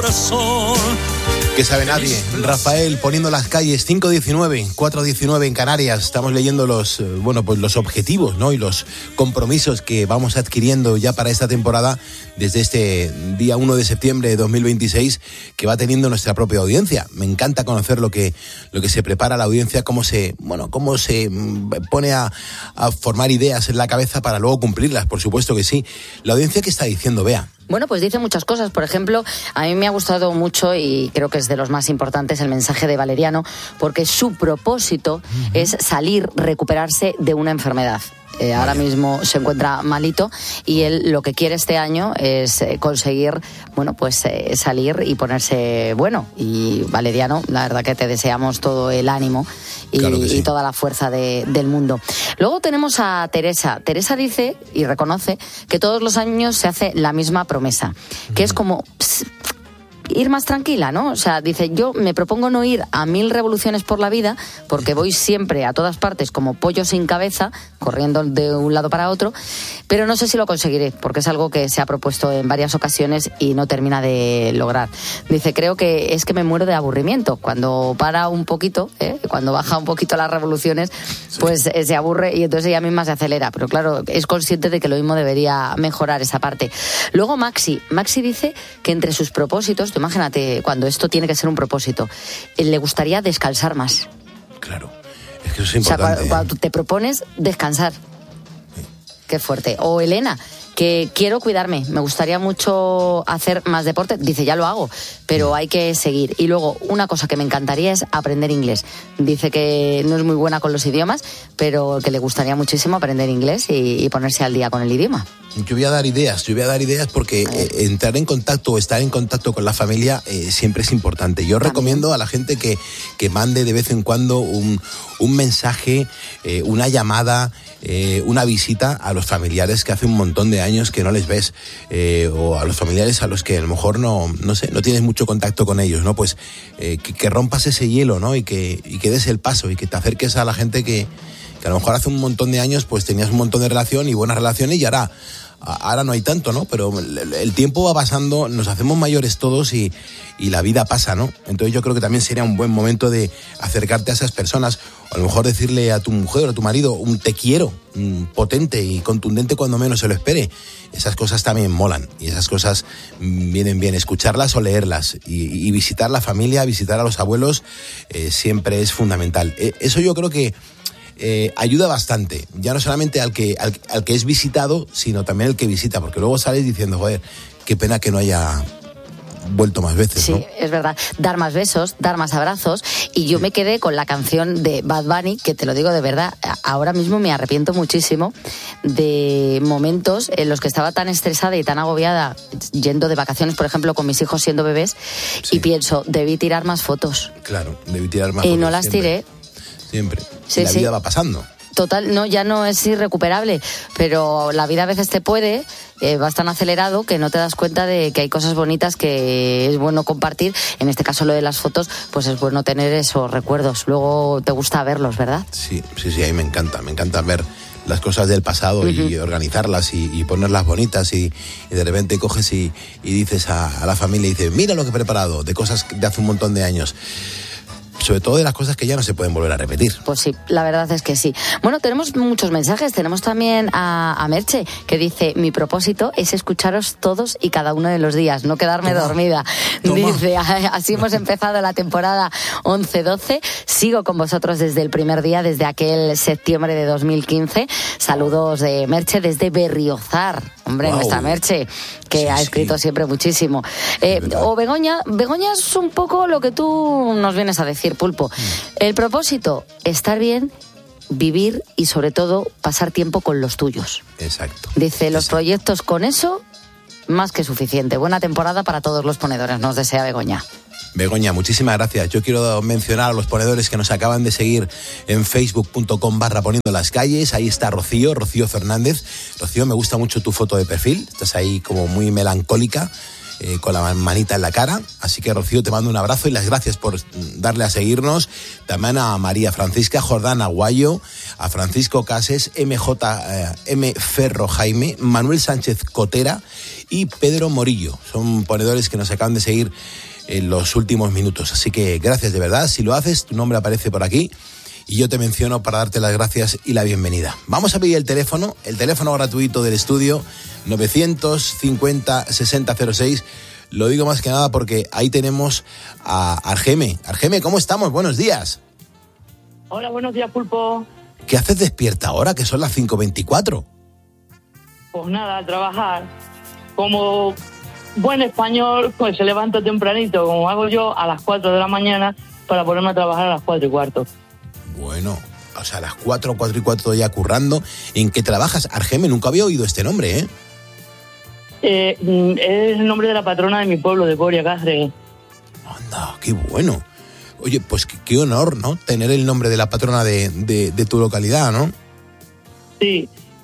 corazón. Que sabe nadie. Rafael poniendo las calles, 5:19, 4:19 en Canarias. Estamos leyendo los objetivos, ¿no? Y los compromisos que vamos adquiriendo ya para esta temporada desde este día 1 de septiembre de 2026, que va teniendo nuestra propia audiencia. Me encanta conocer lo que se prepara la audiencia, cómo se pone a formar ideas en la cabeza para luego cumplirlas, por supuesto que sí. La audiencia, ¿qué está diciendo, Bea? Bueno, pues dice muchas cosas. Por ejemplo, a mí me ha gustado mucho, y creo que es de los más importantes, el mensaje de Valeriano, porque su propósito es salir, recuperarse de una enfermedad. Ahora mismo se encuentra malito y él lo que quiere este año es conseguir, salir y ponerse bueno. Y Valeriano, la verdad que te deseamos todo el ánimo y toda la fuerza del mundo. Luego tenemos a Teresa. Teresa dice y reconoce que todos los años se hace la misma promesa, que es como ir más tranquila, ¿no? O sea, dice, yo me propongo no ir a 1000 revoluciones por la vida, porque voy siempre a todas partes como pollo sin cabeza, corriendo de un lado para otro, pero no sé si lo conseguiré, porque es algo que se ha propuesto en varias ocasiones y no termina de lograr. Dice, creo que es que me muero de aburrimiento. Cuando para un poquito, cuando baja un poquito las revoluciones, pues se aburre y entonces ella misma se acelera. Pero claro, es consciente de que lo mismo debería mejorar esa parte. Luego Maxi dice que entre sus propósitos, imagínate, cuando esto tiene que ser un propósito, le gustaría descansar más. Claro, es que eso es importante. O sea, cuando te propones descansar. Sí. Qué fuerte. O Elena, que quiero cuidarme, me gustaría mucho hacer más deporte. Dice, ya lo hago, pero hay que seguir. Y luego, una cosa que me encantaría es aprender inglés. Dice que no es muy buena con los idiomas, pero que le gustaría muchísimo aprender inglés y ponerse al día con el idioma. Yo voy a dar ideas porque estar en contacto con la familia siempre es importante. Yo recomiendo a la gente que mande de vez en cuando un mensaje, una llamada, una visita a los familiares que hace un montón de años que no les ves, o a los familiares a los que a lo mejor no tienes mucho contacto con ellos, ¿no? Pues que rompas ese hielo, ¿no? Y que des el paso y que te acerques a la gente que a lo mejor hace un montón de años pues tenías un montón de relación y buenas relaciones, y ahora no hay tanto, ¿no? Pero el tiempo va pasando, nos hacemos mayores todos y la vida pasa, ¿no? Entonces yo creo que también sería un buen momento de acercarte a esas personas, o a lo mejor decirle a tu mujer o a tu marido un te quiero, potente y contundente cuando menos se lo espere. Esas cosas también molan y esas cosas vienen bien, escucharlas o leerlas, y visitar la familia, visitar a los abuelos siempre es fundamental. Eso yo creo que ayuda bastante, ya no solamente al que es visitado, sino también al que visita, porque luego sales diciendo, joder, qué pena que no haya vuelto más veces, sí, ¿no? Es verdad, dar más besos, dar más abrazos. Y yo me quedé con la canción de Bad Bunny, que te lo digo de verdad, ahora mismo me arrepiento muchísimo de momentos en los que estaba tan estresada y tan agobiada yendo de vacaciones, por ejemplo, con mis hijos siendo bebés, y pienso, debí tirar más fotos. Claro, debí tirar más fotos. Y no las tiré. Siempre. Sí, la vida va pasando. Total, no, ya no es irrecuperable, pero la vida a veces te puede, vas tan acelerado que no te das cuenta de que hay cosas bonitas que es bueno compartir. En este caso lo de las fotos, pues es bueno tener esos recuerdos. Luego te gusta verlos, ¿verdad? Sí, a mí me encanta ver las cosas del pasado y organizarlas y ponerlas bonitas, y de repente coges y dices a la familia, y dices, mira lo que he preparado, de cosas de hace un montón de años. Sobre todo de las cosas que ya no se pueden volver a repetir. Pues sí, la verdad es que sí. Bueno, tenemos muchos mensajes. Tenemos también a Merche, que dice, mi propósito es escucharos todos y cada uno de los días, no quedarme dormida. Dice, así hemos empezado la temporada 11-12. Sigo con vosotros desde el primer día, desde aquel septiembre de 2015. Saludos de Merche desde Berriozar. Hombre, nuestra Merche, que ha escrito siempre muchísimo. O Begoña es un poco lo que tú nos vienes a decir, Pulpo. El propósito, estar bien, vivir y sobre todo pasar tiempo con los tuyos. Exacto. Dice, los proyectos con eso, más que suficiente. Buena temporada para todos los ponedores, nos desea Begoña. Begoña, muchísimas gracias. Yo quiero mencionar a los ponedores que nos acaban de seguir en facebook.com/poniendo las calles. Ahí está Rocío Fernández. Rocío, me gusta mucho tu foto de perfil. Estás ahí como muy melancólica, con la manita en la cara. Así que, Rocío, te mando un abrazo y las gracias por darle a seguirnos. También a María Francisca Jordán Aguayo, a Francisco Cases, M. Ferro Jaime, Manuel Sánchez Cotera y Pedro Morillo. Son ponedores que nos acaban de seguir en los últimos minutos. Así que gracias de verdad. Si lo haces, tu nombre aparece por aquí y yo te menciono para darte las gracias y la bienvenida. Vamos a pedir el teléfono gratuito del estudio, 950-6006. Lo digo más que nada porque ahí tenemos a Argeme. Argeme, ¿cómo estamos? Buenos días. Hola, buenos días, Pulpo. ¿Qué haces despierta ahora, que son las 5:24? Pues nada, a trabajar. Como buen español, pues se levanta tempranito, como hago yo, a las 4 de la mañana para ponerme a trabajar a las 4:15. Bueno, o sea, a las 4:04 ya currando. ¿En qué trabajas? Argeme, nunca había oído este nombre, ¿eh? Es el nombre de la patrona de mi pueblo, de Coria, Cáceres. Anda, qué bueno. Oye, pues qué honor, ¿no? Tener el nombre de la patrona de tu localidad, ¿no? Sí.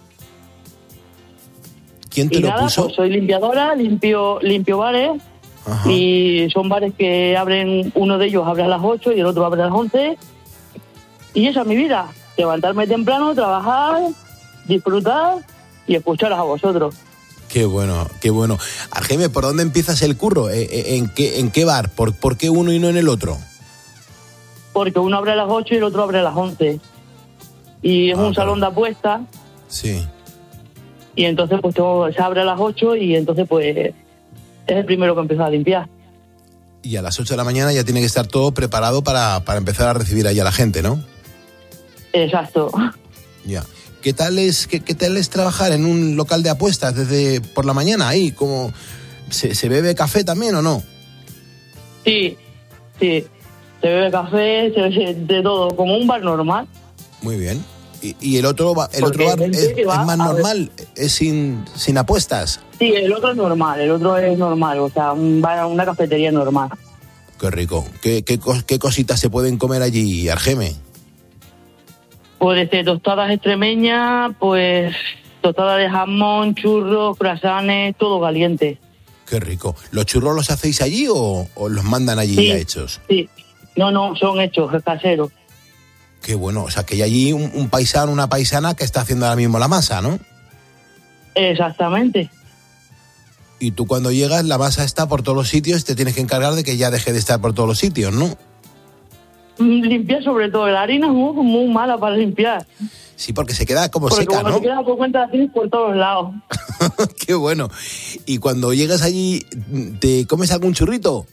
¿Quién te lo puso? Pues soy limpiadora, limpio bares. Ajá. Y son bares que abren, uno de ellos abre a las 8 y el otro abre a las 11. Y esa es mi vida, levantarme temprano, trabajar, disfrutar y escucharos a vosotros. Qué bueno, qué bueno. Argeme, ¿por dónde empiezas el curro? ¿En qué bar? ¿Por qué uno y no en el otro? Porque uno abre a las 8 y el otro abre a las 11. Y es un salón de apuestas. Sí. Y entonces pues se abre a las 8 y entonces pues es el primero que empieza a limpiar. Y a las 8 de la mañana ya tiene que estar todo preparado para empezar a recibir ahí a la gente, ¿no? Exacto. Ya. ¿Qué tal es trabajar en un local de apuestas desde por la mañana ahí? ¿Cómo se bebe café también o no? Sí. Se bebe café, se bebe de todo, como un bar normal. Muy bien. ¿Y el otro bar es más normal? ¿Es sin apuestas? Sí, el otro es normal, o sea, una cafetería normal. Qué rico. ¿Qué cositas se pueden comer allí, Argeme? Pues tostadas extremeñas, pues tostadas de jamón, churros, croissants, todo caliente. Qué rico. ¿Los churros los hacéis allí o los mandan allí ya hechos? Sí. No, son hechos, es casero. Qué bueno, o sea que hay allí un paisano, una paisana que está haciendo ahora mismo la masa, ¿no? Exactamente. Y tú cuando llegas la masa está por todos los sitios, te tienes que encargar de que ya deje de estar por todos los sitios, ¿no? Limpiar sobre todo, la harina es muy mala para limpiar. Sí, porque se queda como seca, ¿no? Se queda por cuenta así por todos lados. Qué bueno. Y cuando llegas allí, ¿te comes algún churrito?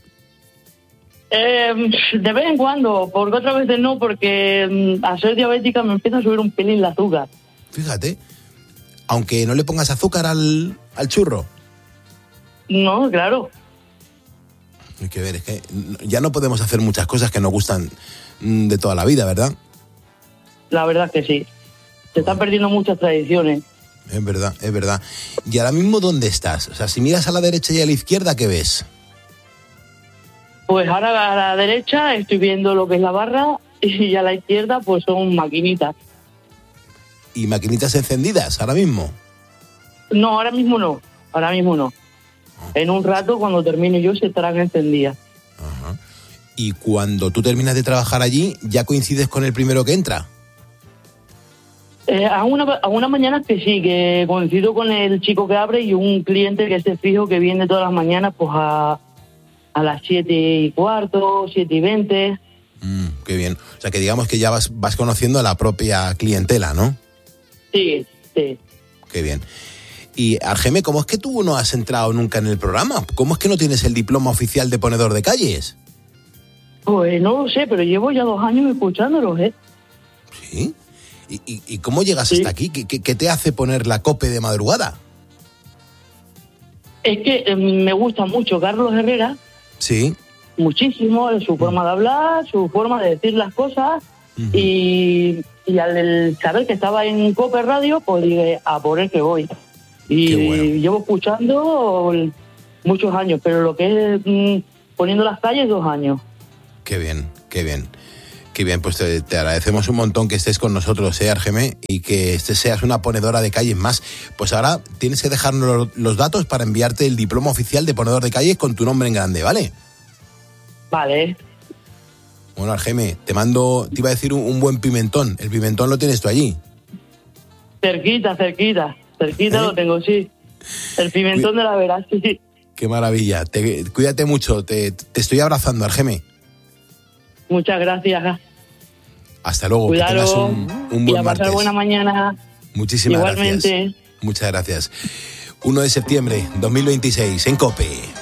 De vez en cuando, porque otras veces no, porque al ser diabética me empieza a subir un pelín el azúcar. Fíjate, aunque no le pongas azúcar al churro. No, claro. Hay que ver, es que ya no podemos hacer muchas cosas que nos gustan de toda la vida, ¿verdad? La verdad es que sí. Se están perdiendo muchas tradiciones. Es verdad, es verdad. ¿Y ahora mismo dónde estás? O sea, si miras a la derecha y a la izquierda, ¿qué ves? Pues ahora a la derecha estoy viendo lo que es la barra y a la izquierda pues son maquinitas. ¿Y maquinitas encendidas ahora mismo? No, ahora mismo no. En un rato, cuando termine yo, se estarán encendidas. Ajá. Y cuando tú terminas de trabajar allí, ¿ya coincides con el primero que entra? Algunas mañanas que sí, que coincido con el chico que abre y un cliente que esté fijo que viene todas las mañanas pues a las 7:15, 7:20. Qué bien. O sea, que digamos que ya vas conociendo a la propia clientela, ¿no? Sí. Qué bien. Y, Argeme, ¿cómo es que tú no has entrado nunca en el programa? ¿Cómo es que no tienes el diploma oficial de ponedor de calles? Pues no lo sé, pero llevo ya 2 años escuchándolos, ¿eh? ¿Sí? ¿Y cómo llegas hasta aquí? ¿Qué te hace poner la COPE de madrugada? Es que me gusta mucho Carlos Herrera. Sí. Muchísimo, su forma de hablar, su forma de decir las cosas. Uh-huh. Y al saber que estaba en COPE Radio, pues dije, a por él que voy. Y bueno, llevo escuchando muchos años, pero lo que es poniendo las calles, 2 años. Qué bien. Qué bien, pues te agradecemos un montón que estés con nosotros, Argeme, y que seas una ponedora de calles más. Pues ahora tienes que dejarnos los datos para enviarte el diploma oficial de ponedor de calles con tu nombre en grande, ¿vale? Vale. Bueno, Argeme, te iba a decir un buen pimentón. El pimentón lo tienes tú allí. Cerquita lo tengo, sí. El pimentón de la Vera, sí. Qué maravilla. Cuídate mucho. Te estoy abrazando, Argeme. Muchas gracias. Hasta luego. Cuidado, que tengas un buen y a pasar martes. buena mañana. Muchísimas Igualmente. gracias. Muchas gracias. 1 de septiembre 2026 en COPE.